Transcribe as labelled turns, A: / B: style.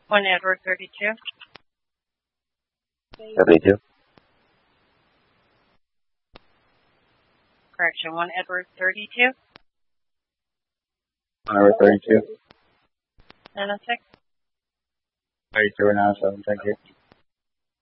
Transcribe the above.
A: 1 Edward 32.
B: 32.
A: Correction, 1 Edward 32.
B: 1 Edward 32.
A: 906.
B: 32 and 97, thank you.